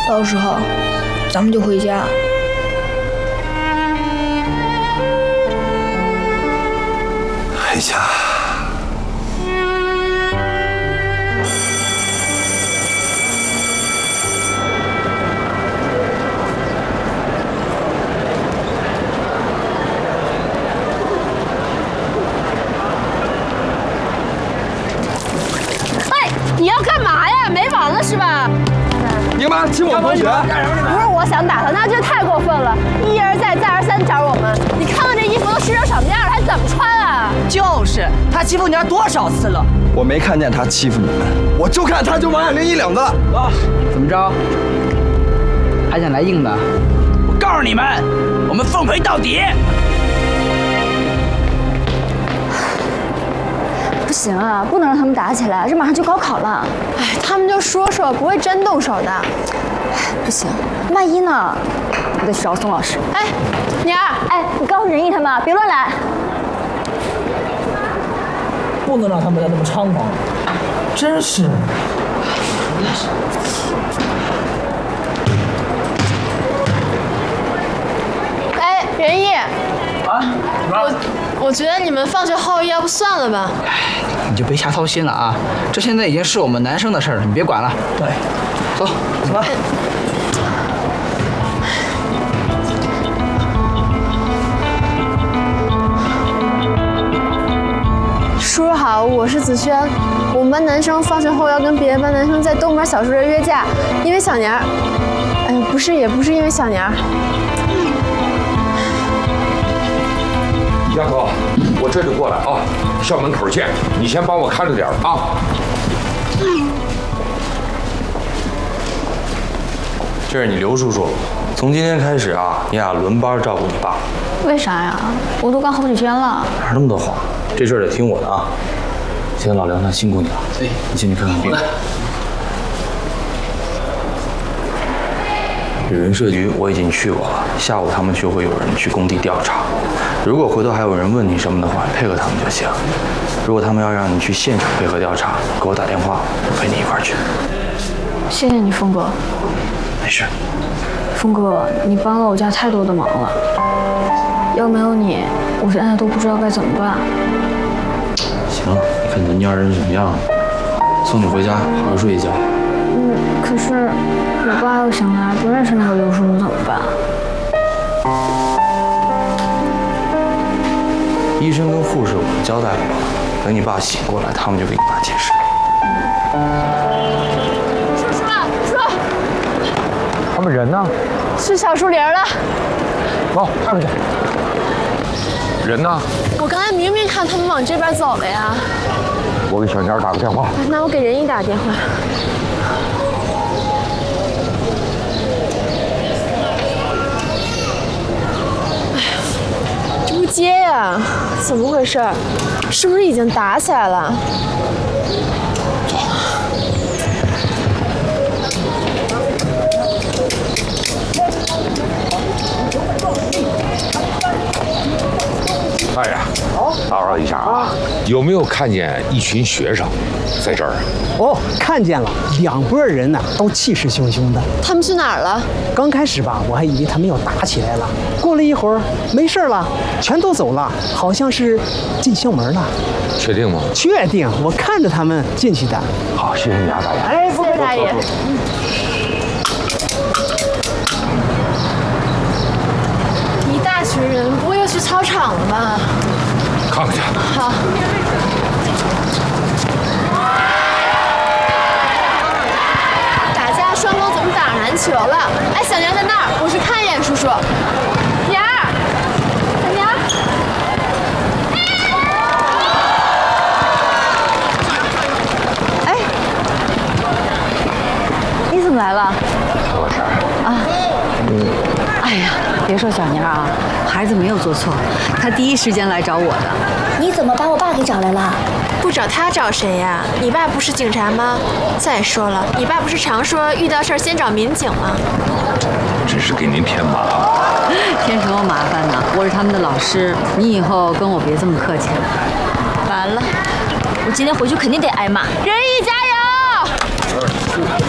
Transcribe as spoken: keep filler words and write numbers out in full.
到时候咱们就回家。 回家。 哎，你要干嘛呀？没完了是吧？ 你干嘛亲我同学？ 不是我想打他，那这太过分了，一而再再而三找我们。你看看这衣服都湿成什么样了，还怎么穿啊？ 就是他欺负你家多少次了？ 我没看见他欺负你们，我就看他就王亚玲一领子了。 啊，怎么着？还想来硬的？我告诉你们，我们奉陪到底！ 不行啊，不能让他们打起来，这马上就高考了。 哎，他们就说说，不会真动手的。 不行，万一呢？我得去找宋老师。 哎，妮儿， 哎，你告诉仁义他们别乱来。 不能让他们再那么猖狂，真是。 哎，仁义。 啊？ 我我觉得你们放学后要不算了吧。 哎，你就别瞎操心了啊！这现在已经是我们男生的事了，你别管了。 对， 走，走吧。 叔叔好，我是子轩。我们班男生放学后要跟别的班男生在东门小树林约架，因为小年儿。哎呦，不是，也不是因为小年儿。 丫头，我这就过来啊，校门口见。你先帮我看着点啊。 这是你刘叔叔，从今天开始啊，你俩轮班照顾你爸。 为啥呀？我都干好几天了。 哪那么多话？这事儿得听我的啊！今天老梁他辛苦你了，哎，你先去看看病。旅人社局我已经去过了，下午他们就会有人去工地调查。如果回头还有人问你什么的话，配合他们就行。如果他们要让你去现场配合调查，给我打电话，我陪你一块儿去。 谢谢你，峰哥。 没事。 峰哥，你帮了我家太多的忙了，要没有你，我现在都不知道该怎么办。 行，你看你蔫人什么样，送你回家，好好睡一觉。 嗯，可是我爸要醒来不认识那个刘叔叔怎么办？ 医生跟护士我们交代过了，等你爸醒过来，他们就给你爸解释。 叔叔，叔， 他们人呢？ 去小树林了。 走，看看去。人呢？ 我刚才明明看他们往这边走了呀。 我给小年打个电话。 那我给仁义打个电话。哎呀，这不接呀？怎么回事？是不是已经打起来了？ 哎呀，打扰一下啊，有没有看见一群学生在这儿？ 哦，看见了，两拨人呢，都气势汹汹的。 他们去哪儿了？ 刚开始吧，我还以为他们要打起来了，过了一会儿，没事了，全都走了，好像是进校门了。 确定吗？ 确定，我看着他们进去的。 好，谢谢你啊，大爷。 哎， 谢谢大爷。一大群人，不会又去操场了吧？ 看看去。 好。打架，双方怎么打篮球了？哎，小娘在那儿，我去看一眼叔叔。娘儿，小娘。 哎，你怎么来了？ 我事儿啊。嗯。哎呀，别说小妮啊，孩子没有做错，他第一时间来找我的。 你怎么把我爸给找来了？ 不找他找谁呀？你爸不是警察吗？再说了，你爸不是常说遇到事儿先找民警吗？ 真是给您添麻烦。 添什么麻烦呢？我是他们的老师，你以后跟我别这么客气了。 完了，我今天回去肯定得挨骂。 仁义加油！